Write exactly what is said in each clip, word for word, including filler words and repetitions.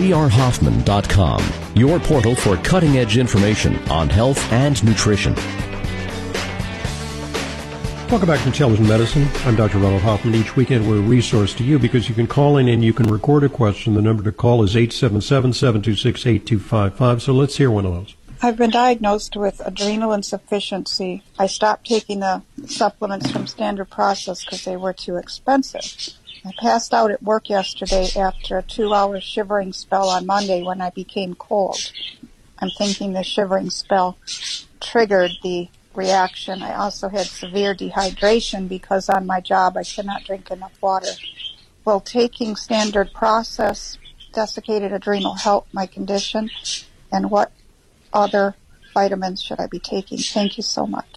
d r hoffman dot com, your portal for cutting-edge information on health and nutrition. Welcome back to Intelligent Medicine. I'm Doctor Ronald Hoffman. Each weekend we're a resource to you because you can call in and you can record a question. The number to call is eight seven seven, seven two six, eight two five five. So let's hear one of those. I've been diagnosed with adrenal insufficiency. I stopped taking the supplements from Standard Process because they were too expensive. I passed out at work yesterday after a two-hour shivering spell on Monday when I became cold. I'm thinking the shivering spell triggered the reaction. I also had severe dehydration because on my job I cannot drink enough water. Will taking Standard Process desiccated adrenal help my condition? And what other vitamins should I be taking? Thank you so much.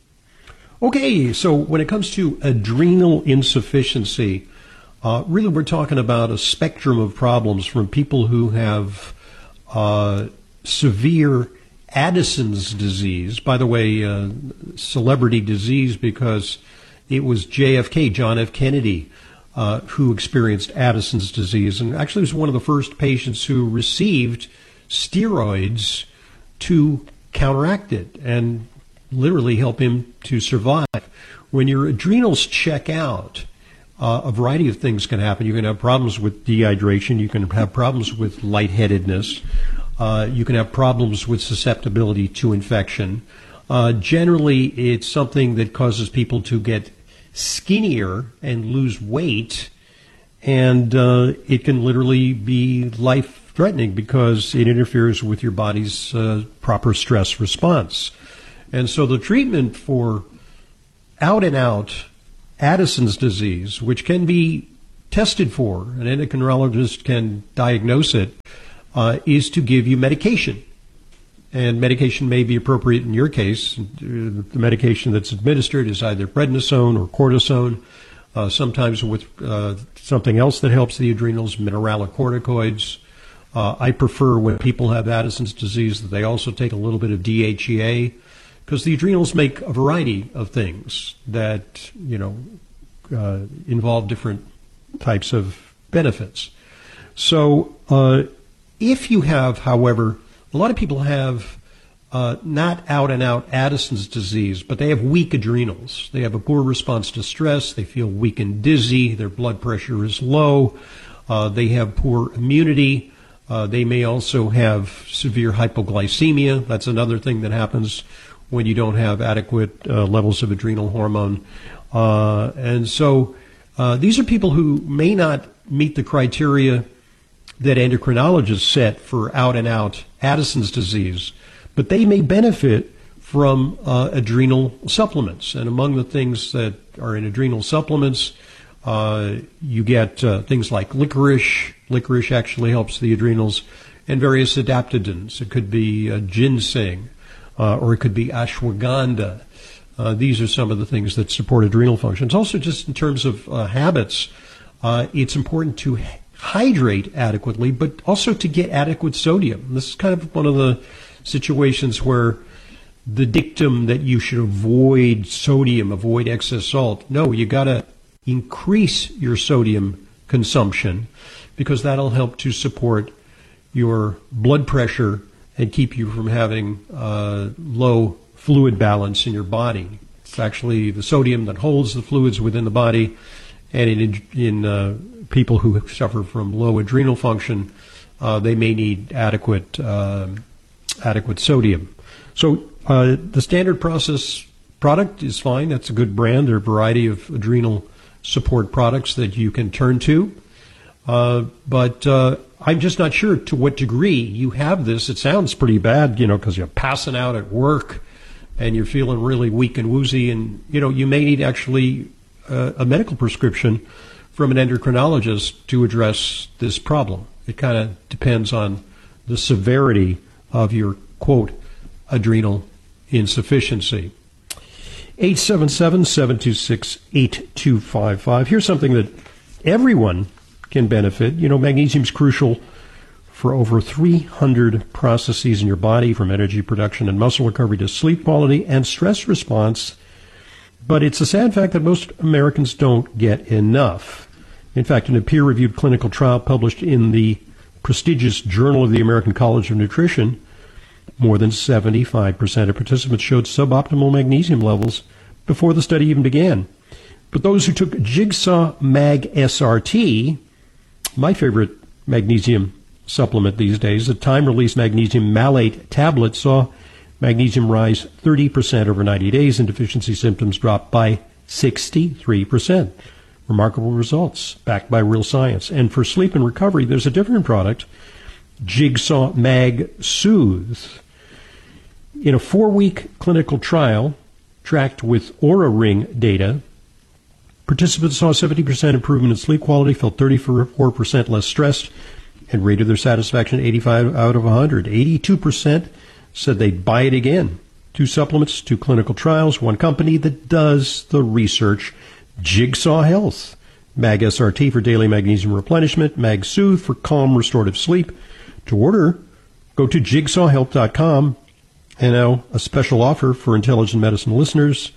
Okay, so when it comes to adrenal insufficiency, uh, really we're talking about a spectrum of problems from people who have uh, severe Addison's disease. By the way, uh, celebrity disease because it was J F K, John F. Kennedy, uh, who experienced Addison's disease, and actually was one of the first patients who received steroids to counteract it and literally help him to survive. When your adrenals check out, uh, a variety of things can happen. You can have problems with dehydration. You can have problems with lightheadedness. Uh, you can have problems with susceptibility to infection. Uh, generally, it's something that causes people to get skinnier and lose weight, and uh, it can literally be life-threatening because it interferes with your body's uh, proper stress response. And so the treatment for out-and-out Addison's disease, which can be tested for, an endocrinologist can diagnose it, Uh, is to give you medication. And medication may be appropriate in your case. The medication that's administered is either prednisone or cortisone, uh, sometimes with uh, something else that helps the adrenals, mineralocorticoids. Uh, I prefer when people have Addison's disease that they also take a little bit of D H E A because the adrenals make a variety of things that, you know, uh, involve different types of benefits. So, uh, If you have, however, a lot of people have uh, not out-and-out Addison's disease, but they have weak adrenals. They have a poor response to stress. They feel weak and dizzy. Their blood pressure is low. Uh, they have poor immunity. Uh, they may also have severe hypoglycemia. That's another thing that happens when you don't have adequate uh, levels of adrenal hormone. Uh, and so uh, these are people who may not meet the criteria that endocrinologists set for out-and-out Addison's disease, but they may benefit from uh, adrenal supplements. And among the things that are in adrenal supplements, uh, you get uh, things like licorice. Licorice actually helps the adrenals, and various adaptogens. It could be uh, ginseng, uh, or it could be ashwagandha. Uh, these are some of the things that support adrenal functions. Also, just in terms of uh, habits, uh, it's important to hydrate adequately, but also to get adequate sodium. This is kind of one of the situations where the dictum that you should avoid sodium, avoid excess salt. No, you got to increase your sodium consumption because that'll help to support your blood pressure and keep you from having uh, low fluid balance in your body. It's actually the sodium that holds the fluids within the body, and in, in uh, people who suffer from low adrenal function, uh, they may need adequate uh, adequate sodium. So uh, the Standard Process product is fine. That's a good brand. There are a variety of adrenal support products that you can turn to. Uh, but uh, I'm just not sure to what degree you have this. It sounds pretty bad, you know, because you're passing out at work and you're feeling really weak and woozy. And, you know, you may need actually uh, a medical prescription from an endocrinologist to address this problem. It kind of depends on the severity of your, quote, adrenal insufficiency. eight seven seven, seven two six, eight two five five. Here's something that everyone can benefit. You know, magnesium is crucial for over three hundred processes in your body, from energy production and muscle recovery to sleep quality and stress response. But it's a sad fact that most Americans don't get enough. In fact, in a peer-reviewed clinical trial published in the prestigious Journal of the American College of Nutrition, more than seventy-five percent of participants showed suboptimal magnesium levels before the study even began. But those who took Jigsaw Mag S R T, my favorite magnesium supplement these days, the time-release magnesium malate tablet, saw magnesium rise thirty percent over ninety days and deficiency symptoms dropped by sixty-three percent. Remarkable results backed by real science. And for sleep and recovery, there's a different product, Jigsaw Mag Soothe. In a four-week clinical trial tracked with Oura Ring data, participants saw seventy percent improvement in sleep quality, felt thirty-four percent less stressed, and rated their satisfaction eighty-five out of one hundred. eighty-two percent said they'd buy it again. Two supplements, two clinical trials, one company that does the research, Jigsaw Health. Mag S R T for daily magnesium replenishment, Mag Soothe for calm restorative sleep. To order, go to jigsaw health dot com. And now a special offer for Intelligent Medicine listeners.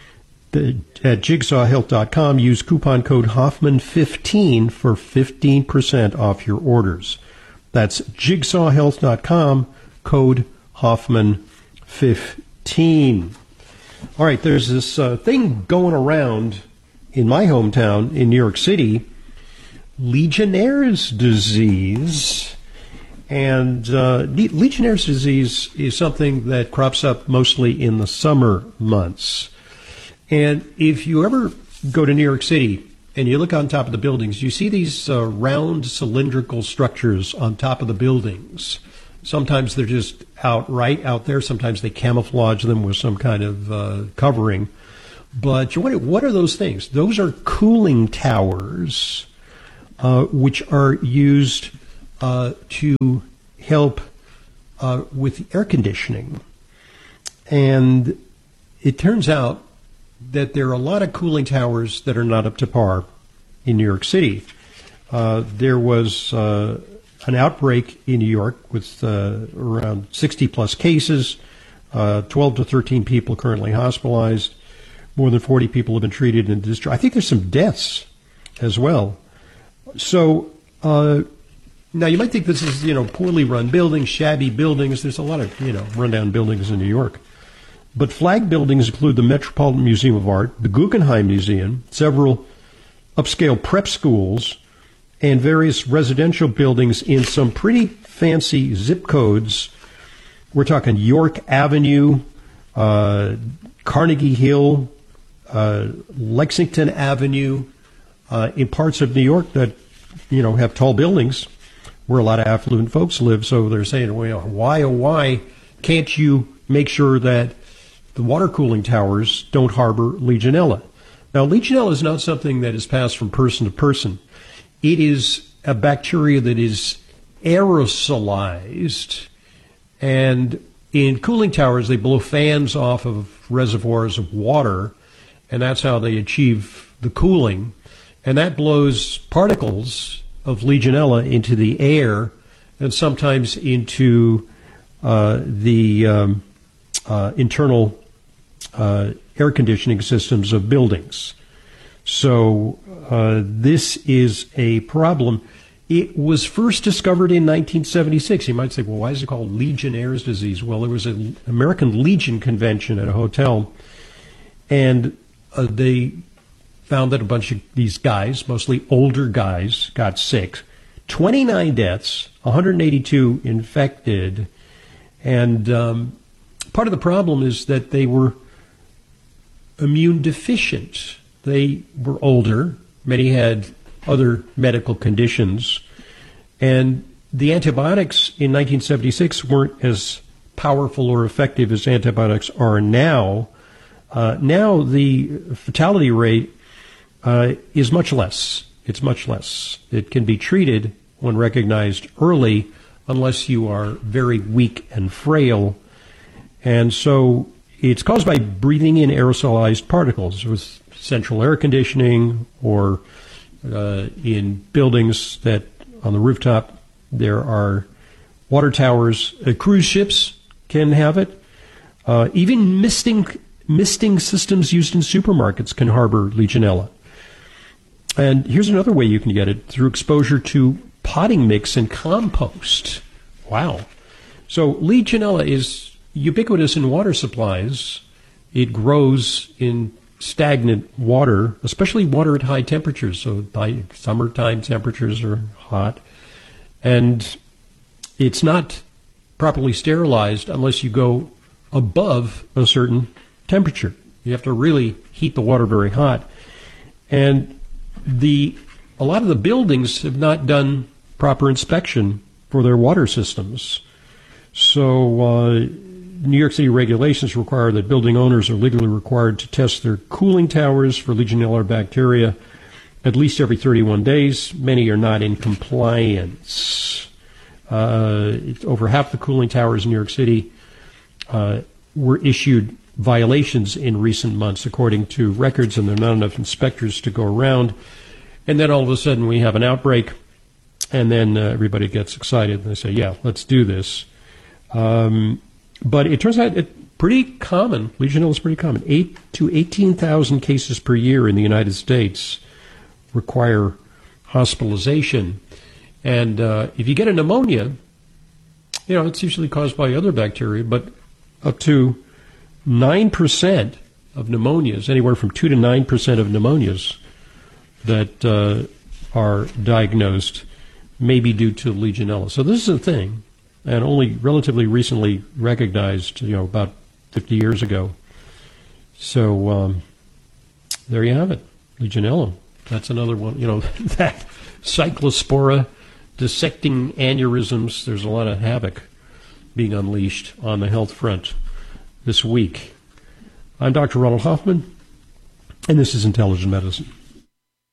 At jigsaw health dot com, use coupon code Hoffman fifteen for fifteen percent off your orders. That's jigsaw health dot com, code Hoffman fifteen. All right, there's this uh, thing going around in my hometown in New York City, Legionnaire's disease. And uh, Legionnaire's disease is something that crops up mostly in the summer months. And if you ever go to New York City and you look on top of the buildings, you see these uh, round cylindrical structures on top of the buildings. Sometimes they're just outright out there. Sometimes they camouflage them with some kind of uh, covering. But you wonder, what are those things? Those are cooling towers, uh, which are used uh, to help uh, with air conditioning. And it turns out that there are a lot of cooling towers that are not up to par in New York City. Uh, there was uh, an outbreak in New York with uh, around sixty plus cases, uh, twelve to thirteen people currently hospitalized. More than forty people have been treated and discharged. I think there's some deaths as well. So uh, now you might think this is, you know, poorly run buildings, shabby buildings. There's a lot of, you know, rundown buildings in New York. But flag buildings include the Metropolitan Museum of Art, the Guggenheim Museum, several upscale prep schools, and various residential buildings in some pretty fancy zip codes. We're talking York Avenue, uh, Carnegie Hill, uh, Lexington Avenue, uh, in parts of New York that, you know, have tall buildings where a lot of affluent folks live. So they're saying, well, why, oh, why can't you make sure that the water cooling towers don't harbor Legionella? Now, Legionella is not something that is passed from person to person. It is a bacteria that is aerosolized, and in cooling towers, they blow fans off of reservoirs of water, and that's how they achieve the cooling. And that blows particles of Legionella into the air and sometimes into uh, the um, uh, internal uh, air conditioning systems of buildings. So uh, this is a problem. It was first discovered in nineteen seventy-six. You might say, well, why is it called Legionnaire's disease? Well, there was an American Legion convention at a hotel, and uh, they found that a bunch of these guys, mostly older guys, got sick. twenty-nine deaths, one hundred eighty-two infected. And um, part of the problem is that they were immune deficient. They were older. Many had other medical conditions. And the antibiotics in nineteen seventy-six weren't as powerful or effective as antibiotics are now. Uh, now the fatality rate uh, is much less. It's much less. It can be treated when recognized early unless you are very weak and frail. And so it's caused by breathing in aerosolized particles with central air conditioning, or uh, in buildings that on the rooftop there are water towers. Uh, cruise ships can have it. Uh, even misting misting systems used in supermarkets can harbor Legionella. And here's another way you can get it, through exposure to potting mix and compost. Wow. So Legionella is ubiquitous in water supplies. It grows in stagnant water, especially water at high temperatures. So by summertime temperatures are hot. And it's not properly sterilized unless you go above a certain temperature. You have to really heat the water very hot. And the a lot of the buildings have not done proper inspection for their water systems. So uh, New York City regulations require that building owners are legally required to test their cooling towers for Legionella bacteria at least every thirty-one days. Many are not in compliance. Uh, over half the cooling towers in New York City uh, were issued violations in recent months, according to records, and there are not enough inspectors to go around. And then all of a sudden we have an outbreak, and then uh, everybody gets excited, and they say, yeah, let's do this. Um, but it turns out it's pretty common. Legionella is pretty common. Eight to eighteen thousand cases per year in the United States require hospitalization. And uh, if you get a pneumonia, you know, it's usually caused by other bacteria, but up to nine percent of pneumonias, anywhere from two to nine percent of pneumonias that uh, are diagnosed may be due to Legionella. So this is a thing, and only relatively recently recognized, you know, about fifty years ago. So um, there you have it, Legionella. That's another one, you know, that Cyclospora dissecting aneurysms. There's a lot of havoc being unleashed on the health front this week. I'm Doctor Ronald Hoffman, and this is Intelligent Medicine.